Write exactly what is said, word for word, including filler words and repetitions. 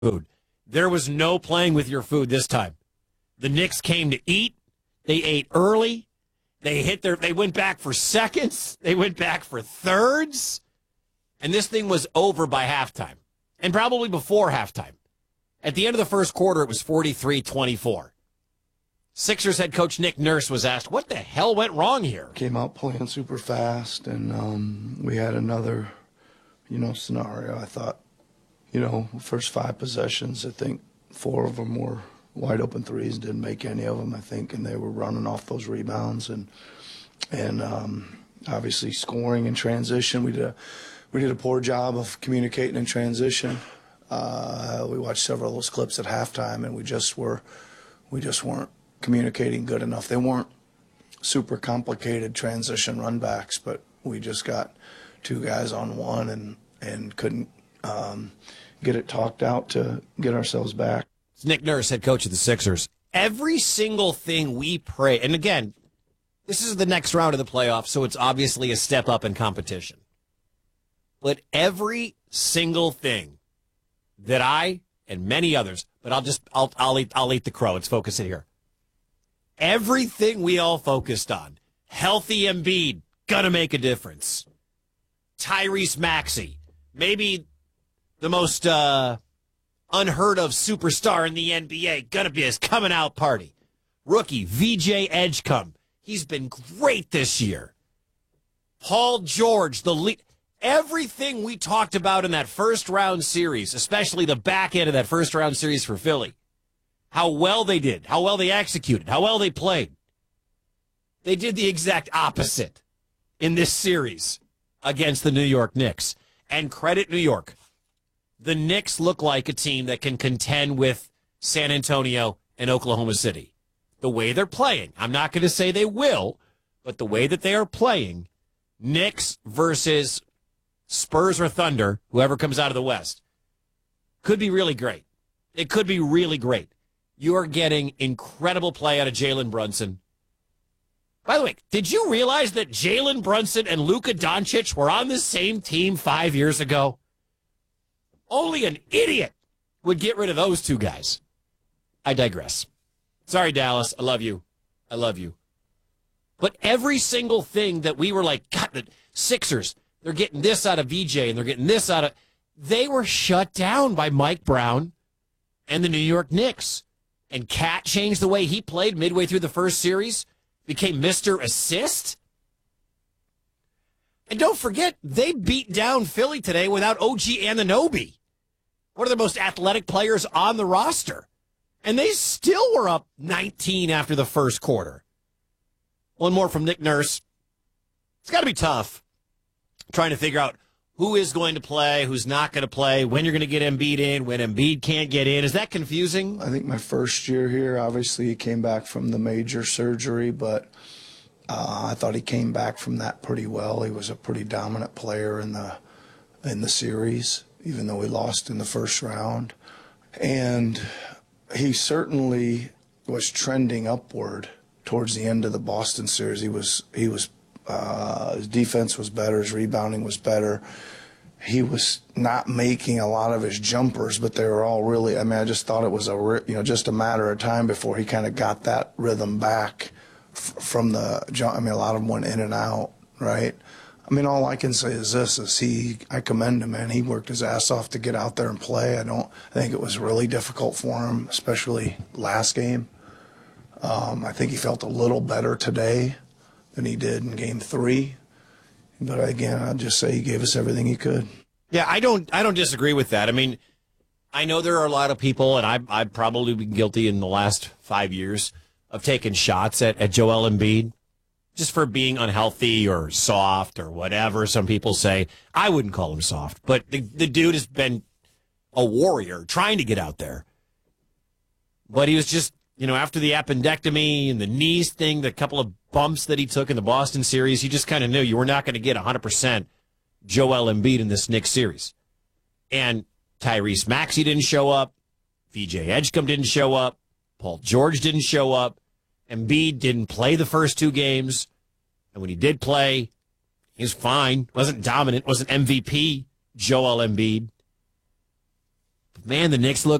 food. There was no playing with your food this time. The Knicks came to eat. They ate early. They hit their. They went back for seconds. They went back for thirds. And this thing was over by halftime. And probably before halftime. At the end of the first quarter, it was forty-three twenty-four. Sixers head coach Nick Nurse was asked, what the hell went wrong here? Came out playing super fast, and um, we had another, you know, scenario. I thought, you know, first five possessions, I think four of them were wide open threes, didn't make any of them, I think, and they were running off those rebounds and and um, obviously scoring in transition. We did a we did a poor job of communicating in transition. Uh, we watched several of those clips at halftime, and we just were we just weren't communicating good enough. They weren't super complicated transition runbacks, but we just got two guys on one and and couldn't um, get it talked out to get ourselves back. It's Nick Nurse, head coach of the Sixers. Every single thing we pray, and again, this is the next round of the playoffs, so it's obviously a step up in competition. But every single thing that I and many others, but I'll just I'll I'll eat I'll eat the crow. Let's focus it here. Everything we all focused on, healthy Embiid, gonna make a difference. Tyrese Maxey, maybe the most uh, unheard of superstar in the N B A, gonna be his coming out party. Rookie V J Edgecombe, he's been great this year. Paul George, the lead. Everything we talked about in that first round series, especially the back end of that first round series for Philly, how well they did, how well they executed, how well they played. They did the exact opposite in this series against the New York Knicks. And credit New York. The Knicks look like a team that can contend with San Antonio and Oklahoma City. The way they're playing, I'm not going to say they will, but the way that they are playing, Knicks versus Spurs or Thunder, whoever comes out of the West, could be really great. It could be really great. You are getting incredible play out of Jalen Brunson. By the way, did you realize that Jalen Brunson and Luka Doncic were on the same team five years ago? Only an idiot would get rid of those two guys. I digress. Sorry, Dallas. I love you. I love you. But every single thing that we were like, God, the Sixers, they're getting this out of V J and they're getting this out of... They were shut down by Mike Brown and the New York Knicks. And Cat changed the way he played midway through the first series, became Mister Assist. And don't forget, they beat down Philly today without O G Anunoby, one of the most athletic players on the roster. And they still were up nineteen after the first quarter. One more from Nick Nurse. It's got to be tough trying to figure out who is going to play, who's not going to play, when you're going to get Embiid in, when Embiid can't get in. Is that confusing? I think my first year here, obviously he came back from the major surgery, but uh, I thought he came back from that pretty well. He was a pretty dominant player in the in the series, even though we lost in the first round. And he certainly was trending upward towards the end of the Boston series. He was he was uh, his defense was better, his rebounding was better. He was not making a lot of his jumpers, but they were all really. I mean, I just thought it was a you know just a matter of time before he kind of got that rhythm back f- from the jump. I mean, a lot of them went in and out, right? I mean, all I can say is this: is he? I commend him, man. He worked his ass off to get out there and play. I don't. I think it was really difficult for him, especially last game. Um, I think he felt a little better today than he did in Game Three. But again, I'd just say he gave us everything he could. Yeah, I don't. I don't disagree with that. I mean, I know there are a lot of people, and I've, I've probably been guilty in the last five years of taking shots at, at Joel Embiid just for being unhealthy or soft or whatever. Some people say I wouldn't call him soft, but the the dude has been a warrior trying to get out there. But he was just, you know, after the appendectomy and the knees thing, the couple of bumps that he took in the Boston series, you just kind of knew you were not going to get one hundred percent Joel Embiid in this Knicks series. And Tyrese Maxey didn't show up. V J Edgecombe didn't show up. Paul George didn't show up. Embiid didn't play the first two games. And when he did play, he was fine. Wasn't dominant. Wasn't M V P Joel Embiid. Man, the Knicks look